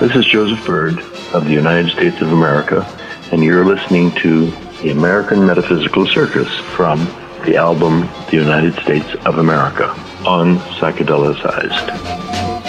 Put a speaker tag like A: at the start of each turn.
A: This is Joseph Byrd of the United States of America, and you're listening to the American Metaphysical Circus from the album The United States of America on Psychedelicized.